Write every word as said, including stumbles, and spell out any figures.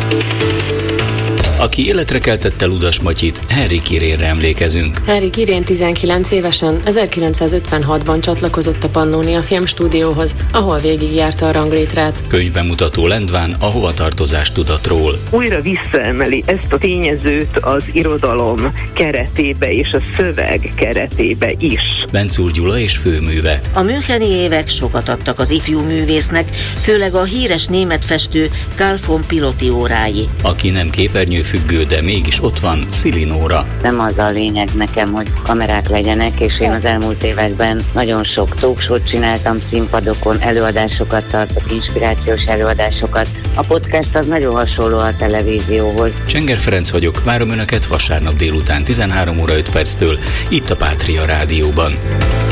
Aki életre keltette Ludas Matyit, Henrik Irénre emlékezünk. Henrik Irén tizenkilenc évesen ezerkilencszázötvenhatban csatlakozott a Pannónia Filmstúdióhoz, ahol végigjárta a ranglétrát. Könyvbemutató Lendván a hovatartozás tudatról. Újra visszaemeli ezt a tényezőt az irodalom keretébe és a szöveg keretébe is. Bencúr Gyula és főműve. A müncheni évek sokat adtak az ifjú művésznek, főleg a híres német festő Carl von Piloty órái. Aki nem képernyőfüggő, de mégis ott van, Szili Nóra. Nem az a lényeg nekem, hogy kamerák legyenek, és én az elmúlt években nagyon sok talkshow-t csináltam színpadokon, előadásokat tartok, inspirációs előadásokat. A podcast az nagyon hasonló a televízióhoz. Csenger Ferenc vagyok, várom Önöket vasárnap délután tizenhárom óra öt perctől, itt a Pátria Rádióban.